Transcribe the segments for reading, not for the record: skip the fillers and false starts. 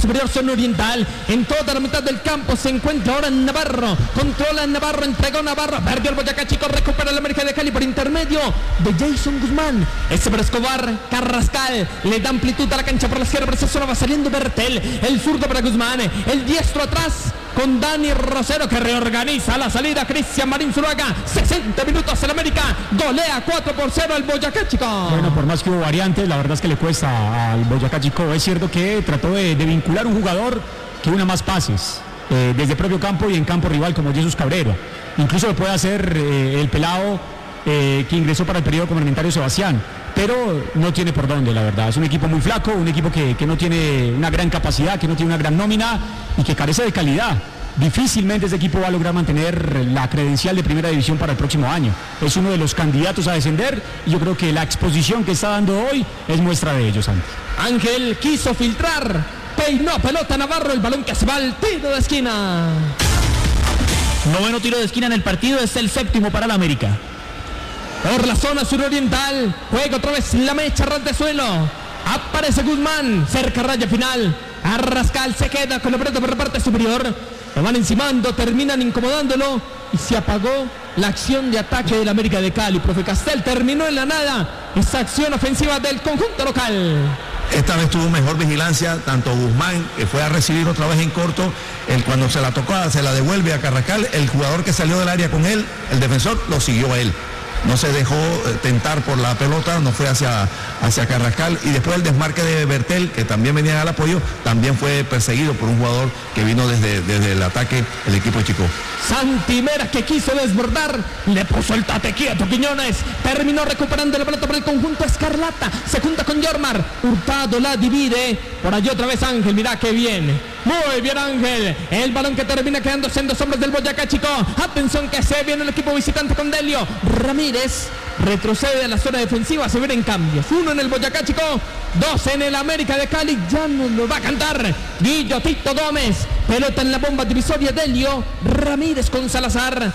superior zona oriental. En toda la mitad del campo se encuentra ahora Navarro. Controla Navarro, entregó Navarro. Perdió el Boyacá Chico, recupera el América de Cali por intermedio de Jason Guzmán. Ese para Escobar, Carrascal. Le da amplitud a la cancha por la izquierda, por esa zona va saliendo Bertel. El zurdo para Guzmán. El diestro atrás con Dani Rosero, que reorganiza la salida. Cristian Marín Zuluaga. 60 minutos el América. Golea 4-0 al Boyacá Chico. Bueno, por más que hubo variantes, la verdad es que le cuesta al Boyacá Chico. Es cierto que trató de vincular un jugador que una más pases desde propio campo y en campo rival como Jesús Cabrera. Incluso lo puede hacer el pelado que ingresó para el periodo complementario Sebastián, pero no tiene por dónde, la verdad. Es un equipo muy flaco, un equipo que no tiene una gran capacidad, que no tiene una gran nómina y que carece de calidad. Difícilmente este equipo va a lograr mantener la credencial de primera división para el próximo año. Es uno de los candidatos a descender y yo creo que la exposición que está dando hoy es muestra de ello, Santi. Ángel quiso filtrar, peinó pelota Navarro, el balón que se va al tiro de esquina. Noveno tiro de esquina en el partido, es el séptimo para el América. Por la zona suroriental, juega otra vez la mecha, ras de suelo. Aparece Guzmán, cerca raya final. Carrascal se queda con la pelota por la parte superior. Lo van encimando, terminan incomodándolo y se apagó la acción de ataque del América de Cali. Profe Castel, terminó en la nada esa acción ofensiva del conjunto local. Esta vez tuvo mejor vigilancia, tanto Guzmán, que fue a recibir otra vez en corto, cuando se la tocó, se la devuelve a Carrascal, el jugador que salió del área con él, el defensor, lo siguió a él. No se dejó tentar por la pelota, no fue hacia Carrascal, y después el desmarque de Bertel, que también venía al apoyo, también fue perseguido por un jugador que vino desde el ataque del equipo de Chico. Santi Mera, que quiso desbordar, le puso el tate quieto Quiñones, terminó recuperando la pelota por el conjunto Escarlata, se junta con Yormar, Hurtado la divide, por allí otra vez Ángel, mirá qué bien. Muy bien Ángel, el balón que termina quedándose en dos hombres del Boyacá Chico. Atención que se viene el equipo visitante con Delio Ramírez, retrocede a la zona defensiva, se vienen cambios, uno en el Boyacá Chico, dos en el América de Cali. Ya nos lo va a cantar Guillotito Gómez, pelota en la bomba divisoria, Delio Ramírez con Salazar,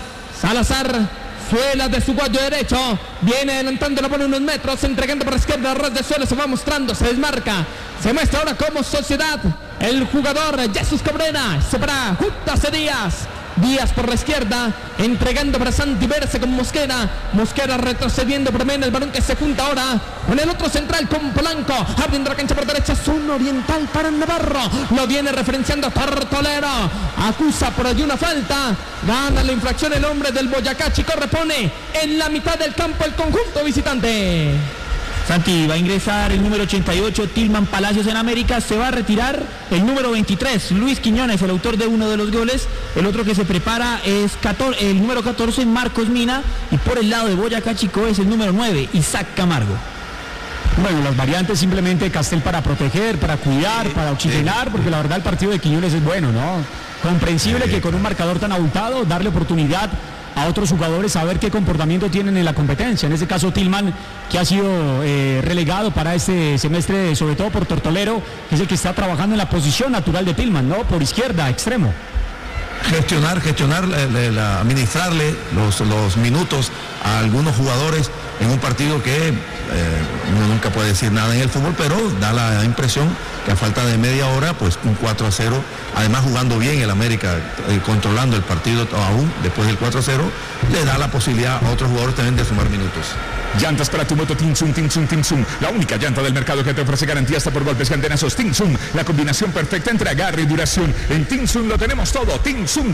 suela de su guayo derecho, viene adelantando la bola unos metros, entregando por la izquierda, ras de suelo, se va mostrando, se desmarca, se muestra ahora como sociedad el jugador Jesús Cabrera, se para juntas a Díaz por la izquierda, entregando para Santi Berce con Mosquera retrocediendo por medio, el balón que se junta ahora con el otro central, con Polanco, abriendo la cancha por derecha, zona oriental para Navarro, lo viene referenciando Tortolero, acusa por allí una falta, gana la infracción el hombre del Boyacá Chico, repone en la mitad del campo el conjunto visitante. Santi, va a ingresar el número 88, Tilman Palacios en América, se va a retirar el número 23, Luis Quiñones, el autor de uno de los goles, el otro que se prepara es el número 14, Marcos Mina, y por el lado de Boyacá Chico es el número 9, Isaac Camargo. Bueno, las variantes simplemente Castel para proteger, para cuidar, para oxigenar, porque la verdad el partido de Quiñones es bueno, ¿no? Comprensible que con un marcador tan abultado, darle oportunidad a otros jugadores a ver qué comportamiento tienen en la competencia. En este caso Tilman, que ha sido relegado para este semestre, sobre todo por Tortolero, que es el que está trabajando en la posición natural de Tilman, ¿no? Por izquierda, extremo. Gestionar, administrarle los minutos a algunos jugadores en un partido que uno nunca puede decir nada en el fútbol, pero da la impresión que a falta de media hora, pues un 4-0, además jugando bien el América, controlando el partido aún después del 4-0, le da la posibilidad a otros jugadores también de sumar minutos. Llantas para tu moto Tinsum, la única llanta del mercado que te ofrece garantía hasta por golpes y antenazos. Tinsum, la combinación perfecta entre agarre y duración. En Tinsum lo tenemos todo. Tinsum.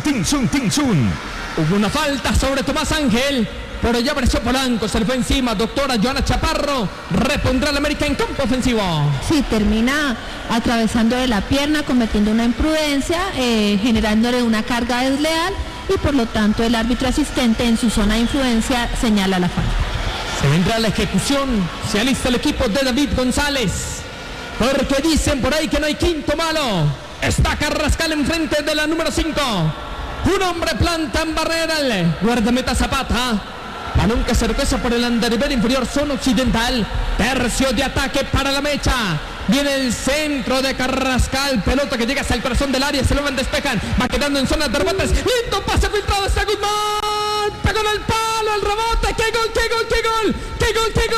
Hubo una falta sobre Tomás Ángel, pero ya apareció Polanco, se le fue encima. Doctora Joana Chaparro repondrá al América en campo ofensivo. Sí, termina atravesando de la pierna, cometiendo una imprudencia, generándole una carga desleal, y por lo tanto el árbitro asistente en su zona de influencia señala la falta. Se vendrá la ejecución, se alista el equipo de David González, porque dicen por ahí que no hay quinto malo. Está Carrascal enfrente de la número 5. Un hombre planta en barrera el guardameta Zapata. Balón que se regresa por el andarivel inferior, zona occidental. Tercio de ataque para la mecha. Viene el centro de Carrascal, pelota que llega hasta el corazón del área, se lo van, despejan, va quedando en zona de rebotes. Lindo pase filtrado, está Guzmán, pegó en el palo, el rebote, ¡qué gol!